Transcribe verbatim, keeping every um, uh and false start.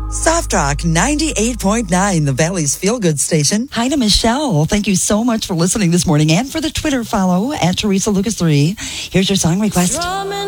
Soft Rock ninety-eight point nine, the Valley's feel-good station. Hi to Michelle. Thank you so much for listening this morning and for the Twitter follow at Teresa Lucas three. Here's your song request.